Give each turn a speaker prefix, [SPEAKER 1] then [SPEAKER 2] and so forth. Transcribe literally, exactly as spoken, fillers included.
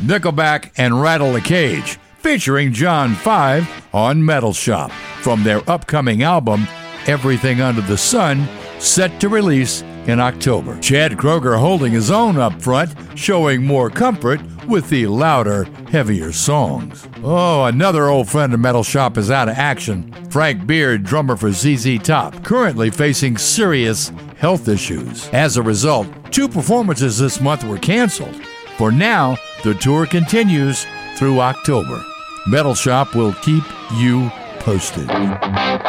[SPEAKER 1] Nickelback and Rattle the Cage, featuring John five on Metal Shop, from their upcoming album, Everything Under the Sun, set to release in October. Chad Kroeger holding his own up front, showing more comfort with the louder, heavier songs. Oh, another old friend of Metal Shop is out of action. Frank Beard, drummer for Z Z Top, currently facing serious health issues. As a result, two performances this month were canceled. For now, the tour continues through October. Metal Shop will keep you posted.